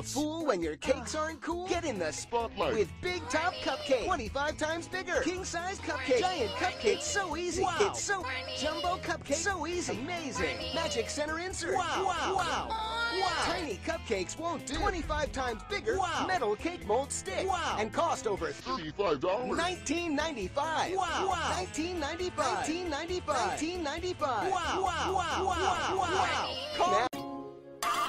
Fool when your cakes aren't cool? Get in the Spotlight with Big Top Cupcake. 25 times bigger. King-size cupcake. Giant cupcake. So easy. Wow. It's so jumbo cupcake. So easy. Amazing. Magic center insert. Wow. Wow. Wow. Wow. Tiny cupcakes won't do. 25 times bigger. Wow. Metal cake mold stick. Wow. And cost over $35. $19.95. Wow. $19.95. $19.95. $19.95. Wow. Wow. Wow. Wow. Call